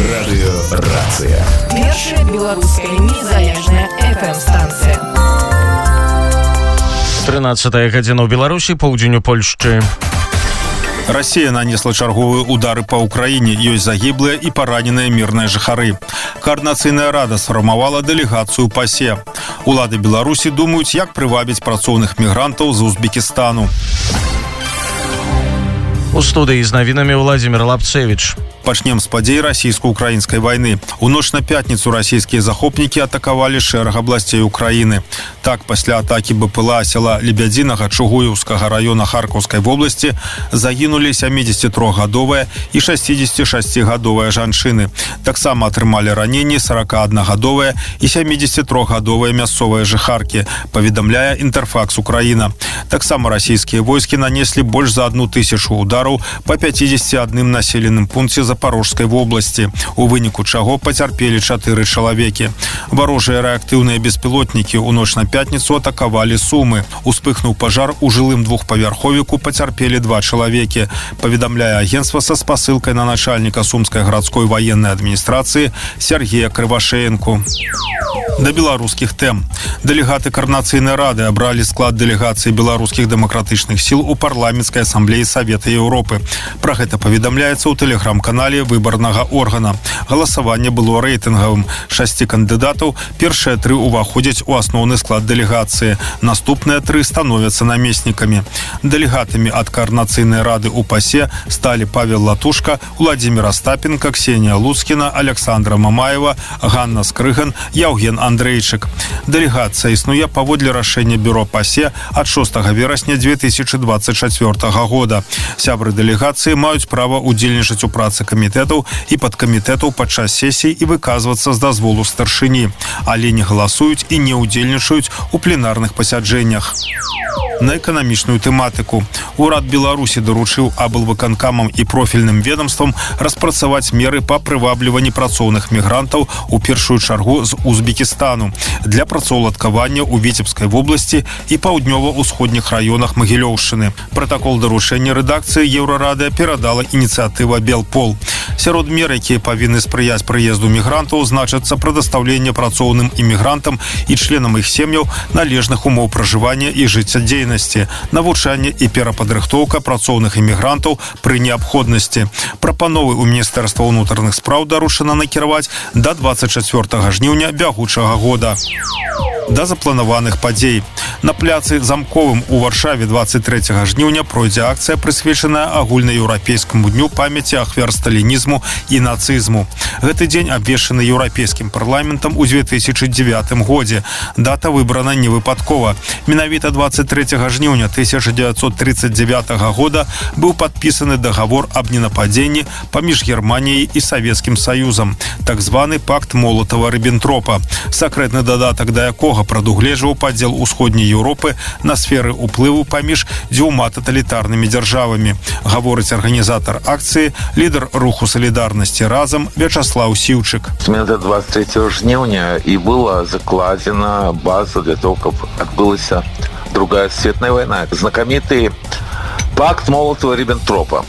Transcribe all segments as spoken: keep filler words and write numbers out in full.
Радыёрацыя. Першая беларуская незалежная эф эм-станцыя. тринадцатая гадзіна ў Беларусі, паўдзень у Польшчы. Россия нанесла чарговыя удары по Украине. Ёсць загіблыя і параненыя мірныя жыхары. Координацыйная рада сфармавала дэлегацыю ПАСЕ. Улады Беларусі думаюць, як прывабіць працоўных мігрантаў з Узбекістану. У студыі з навінамі Владзімір Лапцевіч. Пачнем з падзей расійска-украінскай вайны. У ноч на пятніцу расійскія захопнікі атакавалі шэраг абласцей Украіны. Так, пасля атакі БПЛА села Лебядзінага Чугуеўскага района Харкаўскай вобласці загінулі сямідзесятитрохгадовая і шасцідзесятишасцігадовая жанчыны. Таксама атрымалі раненні сорокааднагадовая і сямідзесятитрохгадовая мясцовыя жыхаркі, паведамляе Інтэрфакс Украіна. Таксама расійскія войскі нанеслі больш за одну тысячу удараў па пяцідзесяці адным населеным пункце Запорожской вобласці, у выніку чаго пацярпелі чатыры чалавекі. Варожыя рэактыўныя беспілотнікі ў ноч на пятніцу атакавалі Сумы. Успыхнуў пажар у жылым двухпавярховіку, пацярпелі два чалавекі, паведамляе агенцтва са спасылкай на начальніка Сумскай гарадской военной адміністрацыі Сергея Крывашеенку. Да беларускіх тэм. Дэлегаты Координацыйнай рады абралі склад дэлегацыі беларускіх дэмакратычных сіл у парламенцкай асамблеі Савета Еўропы. Пра гэта паведамляецца ў тэлеграм-канале выбарнага органа. Галасаванне было рэйтынгавым. Шасці кандыдатаў, першыя тры ўваходзяць у асноўны склад дэлегацыі. Наступныя тры становяцца намеснікамі. Дэлегатамі ад Координацыйнай рады ў ПАСЕ сталі Павел Латушка, Владзімір Астапенко, Ксенія Луцкіна, Александра Мамаева, Ганна Скрыган, Яўген Андрэйчык. Дэлегацыя існуе паводле рашэння бюро ПАСЕ ад шостага верасня две тысячи двадцать чацвёртага года. Сябры дэлегацыі маюць права удзельнічаць у працы камітэтаў і падкамітэтаў падчас сесій і выказвацца з дазволу старшыні, але не галасуюць і не ўдзельнічаюць у пленарных пасяджэннях. На эканамічную тэматыку. Урад Беларусі даручыў аблвыканкамам і профільным ведомствам распрацаваць меры па прывабліванні працоўных мігрантаў у першую чаргу з Узбекістану для працаўладкавання ў Віцебскай вобласці і паўднёва-ўсходніх раёнах Магілёўшчыны. Пратакол даручэння рэдакцыі Еўрарады перадала ініцыятыва Белпол. Сярод мер, якія павінны спрыяць прыезду мігрантаў, значацца прадастаўленне працоўным імігрантам і членам іх сем'яў належных умоў пражывання і жыццядзейнасці, навучанне і перападрыхтоўка працоўных імігрантаў пры неабходнасці. Прапановы ў Міністэрства ўнутраных спраў даручана накіраваць да двадцать чацвёртага жніўня бягучага года. Да запланаваных падзей. На пляцы Замковым у Варшаве двадцать трэцяга жніўня пройдзе акцыя, прысвечаная агульнаеўрапейскаму дню памяці ахвяр сталінізму і нацызму. Гэты дзень абвешчаны еўрапейскім парламентам у две тысячи девятым годзе. Дата выбрана не выпадкова. Менавіта двадцать трэцяга жніўня тысяча дзевяцьсот тридцать девятага года быў падпісаны дагавор аб ненападзенні паміж Германіяй і Савецкім Саюзам, так званы пакт Молатава-Ріббентропа, сакрэтны дадатак да якога прадугледжваў падзел усходняй Еўропы на сферы ўплыву паміж дзвюма таталітарнымі дзяржавамі, гаворыць арганізатар акцыі, лідар руху салідарнасці разам Вячаслав Сіўчык. Именно двадцать третьего жніўня і была закладена база для того, каб адбылася другая светная война. Знакомитый пакт Молотова-Риббентропа.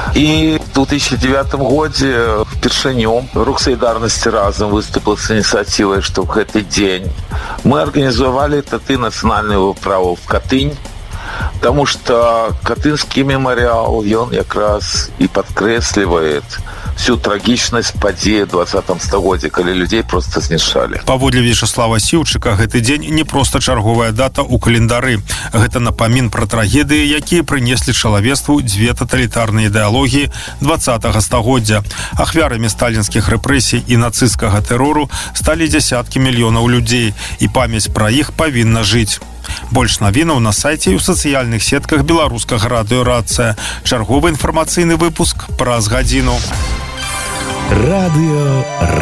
И в две тысячи девятом годзе впершыню рух солидарности разом выступил с инициативой, что в этот день мы организовали таты национальную выправу в Катынь, потому что Катынский мемориал, он как раз и подкресливает всю трагічнасць падзеі двадцатым стагоддзі, калі людзей проста знішчалі. Паводле Вячаслава Сіўчыка, гэты дзень не проста чарговая дата ў календары. Гэта напамін пра трагедыі, якія прынеслі чалавецтву дзве таталітарныя ідэалогіі двадцатага стагоддзя. Ахвярамі сталінскіх рэпрэсій і нацысцкага тэрору сталі дзясяткі мільёнаў людзей, і памяць пра іх павінна жыць. Больш навінаў на сайце і ў сацыяльных сетках беларускага радыёрацыя. Чарговы інфармацыйны выпуск праз гадзіну.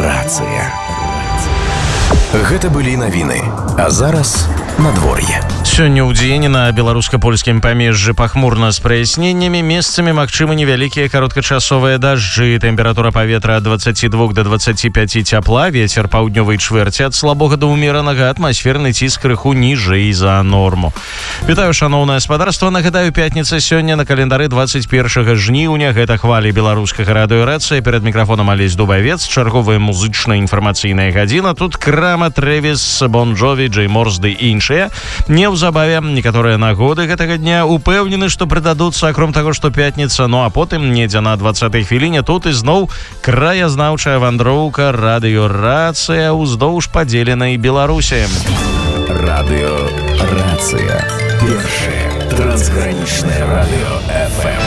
Радыёрацыя. Гэта былі навіны. А зараз надвор'е. Сёння ў дзені на беларуска-польскім памежжы пахмурна з праясненнямі, месцамі магчымы невялікія кароткачасовыя дажджы. Тэмпература паветра ад дваццаці двух да дваццаці пяці цяпла, вецер паўднёвай чвэрці ад слабога да ўмеранага, атмасферны ціск крыху ніжэй за норму. Вітаю, шаноўнае гаспадарства. Нагадаю, пятніца сёння на календары дваццаць першага жніўня. Гэта хвалі беларускага радыёрацыя. Перад мікрафонам Алесь Дубавец. Чарговая музычная інфармацыйная гадзіна. Тут Крама, Трэвіс, Бон Джові, Джэй Морс ды іншыя. Неўзабаве некаторыя нагоды гэтага дня упэўнены, што прыдадуцца, акром таго, што пятніца. Ну а потым недзе на дваццатай хвіліне тут ізноў краязнаўчая вандроўка радыёрацыя ўздоўж падзеленай Беларусі. Радыёрацыя. Першае трансгранічнае радыё эф эм.